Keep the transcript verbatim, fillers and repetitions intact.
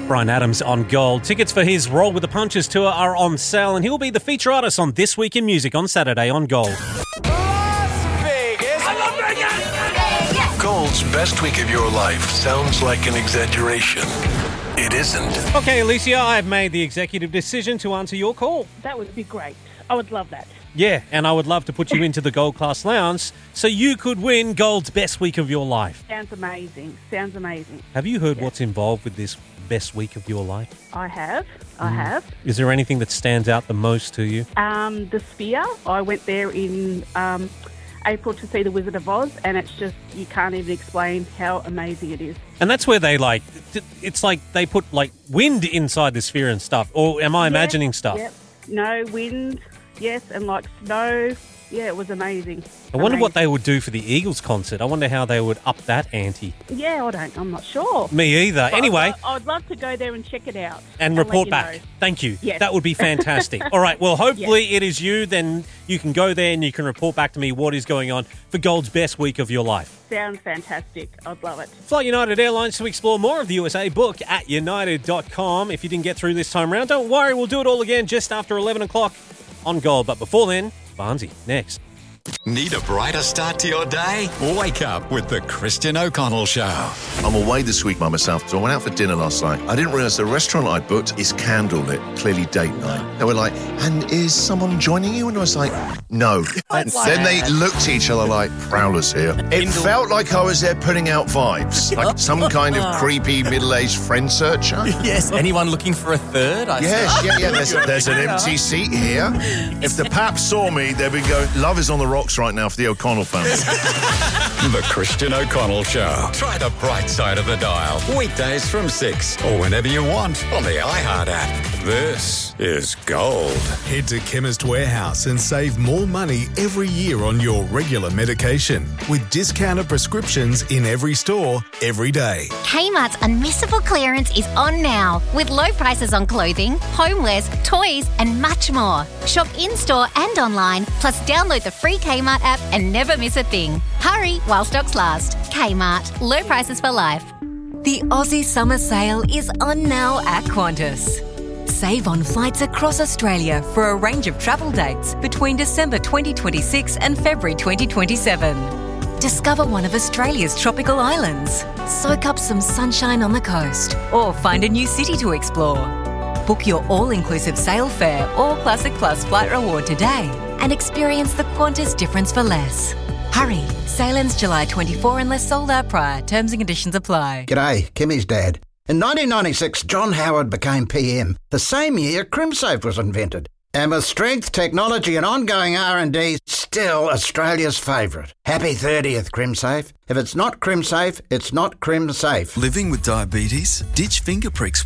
Bryan Adams on Gold. Tickets for his Roll with the Punches tour are on sale, and he'll be the feature artist on This Week in Music on Saturday on Gold. Las Vegas. I love Vegas. Gold's best week of your life sounds like an exaggeration. It isn't. Okay, Alicia, I have made the executive decision to answer your call. That would be great. I would love that. Yeah, and I would love to put you into the Gold Class Lounge so you could win Gold's best week of your life. Sounds amazing. Sounds amazing. Have you heard Yeah. what's involved with this best week of your life? I have. I have. Is there anything that stands out the most to you? Um, the Sphere. I went there in um, April to see The Wizard of Oz, and it's just, you can't even explain how amazing it is. And that's where they like, it's like they put like wind inside the sphere and stuff. Or am I Yeah, imagining stuff? Yep. No wind. Yes, and like snow. Yeah, it was amazing. I wonder amazing. what they would do for the Eagles concert. I wonder how they would up that ante. Yeah, I don't. I'm not sure. Me either. But Anyway, I'd, I'd love to go there and check it out and let report you back. know. Thank you. Yes. That would be fantastic. All right. Well, hopefully it is you. Then you can go there and you can report back to me what is going on for Gold's best week of your life. Sounds fantastic. I'd love it. Fly United Airlines to explore more of the U S A. Book at united dot com. If you didn't get through this time round, don't worry. We'll do it all again just after eleven o'clock on Gold. But before then, Barnsey, next. Need a brighter start to your day? Wake up with the Christian O'Connell Show. I'm away this week by myself, so I went out for dinner last night. I didn't realise the restaurant I booked is candlelit, clearly date night. They were like, and is someone joining you? And I was like, no. And then they looked at each other like, prowlers here. It felt like I was there putting out vibes, like some kind of creepy middle-aged friend searcher. Yes, anyone looking for a third? I Yes, yeah, yeah, there's, there's an empty seat here. If the Paps saw me, they'd be going, love is on the rocks right now for the O'Connell family. The Christian O'Connell Show. Try the bright side of the dial. Weekdays from six or whenever you want on the iHeart app. This is Gold. Head to Chemist Warehouse and save more money every year on your regular medication with discounted prescriptions in every store, every day. Kmart's unmissable clearance is on now with low prices on clothing, homewares, toys and much more. Shop in-store and online, plus download the free Kmart app and never miss a thing. Hurry while stocks last. Kmart. Low prices for life. The Aussie Summer Sale is on now at Qantas. Save on flights across Australia for a range of travel dates between December twenty twenty-six and February twenty twenty-seven. Discover one of Australia's tropical islands. Soak up some sunshine on the coast or find a new city to explore. Book your all-inclusive sail fare or Classic Plus flight reward today and experience the Qantas difference for less. Hurry, sail ends July twenty-fourth unless sold out prior. Terms and conditions apply. G'day, Kimmy's dad. In nineteen ninety-six, John Howard became P M, the same year CrimSafe was invented. And with strength, technology and ongoing R and D, still Australia's favourite. Happy thirtieth, CrimSafe. If it's not CrimSafe, it's not CrimSafe. Living with diabetes? Ditch finger pricks